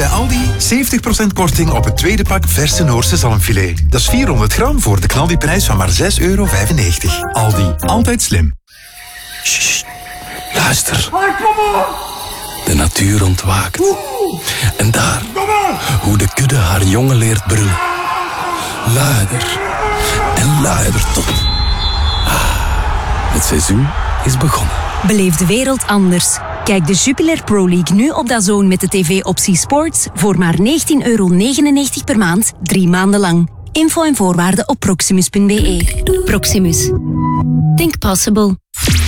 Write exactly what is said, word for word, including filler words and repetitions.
bij Aldi zeventig procent korting op het tweede pak verse Noorse zalmfilet. Dat is vierhonderd gram voor de knaldiprijs van maar zes euro vijfennegentig. Aldi, altijd slim. Sst, luister. De natuur ontwaakt. En daar, hoe de kudde haar jongen leert brullen. Luider en luider tot... Het seizoen is begonnen. Beleef de wereld anders. Kijk de Jupiler Pro League nu op DAZN met de tv-optie Sports voor maar negentien euro negenennegentig per maand, drie maanden lang. Info en voorwaarden op proximus punt be. Proximus. Think possible.